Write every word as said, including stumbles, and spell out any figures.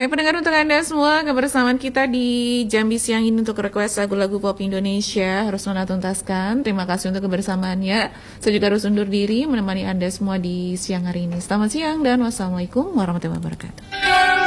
Baik pendengar, untuk Anda semua, kebersamaan kita di Jambi siang ini untuk request lagu-lagu pop Indonesia harus Nona tuntaskan. Terima kasih untuk kebersamaannya. Saya juga harus undur diri menemani Anda semua di siang hari ini. Selamat siang dan wassalamualaikum warahmatullahi wabarakatuh.